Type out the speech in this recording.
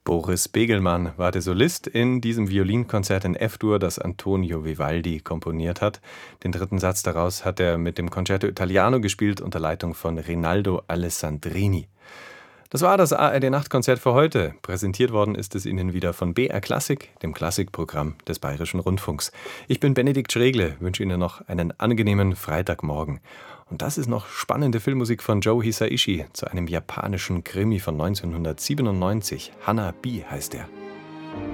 Boris Begelmann war der Solist in diesem Violinkonzert in F-Dur, das Antonio Vivaldi komponiert hat. Den dritten Satz daraus hat er mit dem Concerto Italiano gespielt unter Leitung von Rinaldo Alessandrini. Das war das ARD-Nachtkonzert für heute. Präsentiert worden ist es Ihnen wieder von BR Klassik, dem Klassikprogramm des Bayerischen Rundfunks. Ich bin Benedikt Schregle, wünsche Ihnen noch einen angenehmen Freitagmorgen. Und das ist noch spannende Filmmusik von Joe Hisaishi zu einem japanischen Krimi von 1997. Hanabi heißt er.